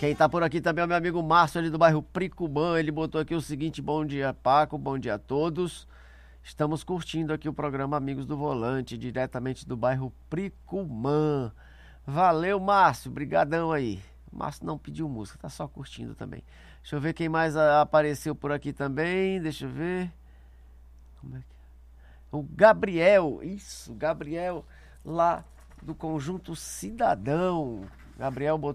Quem tá por aqui também é o meu amigo Márcio, ali do bairro Pricumã. Ele botou aqui o seguinte: bom dia, Paco, bom dia a todos. Estamos curtindo aqui o programa Amigos do Volante, diretamente do bairro Pricumã. Valeu, Márcio, brigadão aí. O Márcio não pediu música, tá só curtindo também. Deixa eu ver quem mais apareceu por aqui também, deixa eu ver. Como é que é? O Gabriel, isso, Gabriel lá do Conjunto Cidadão. Gabriel botou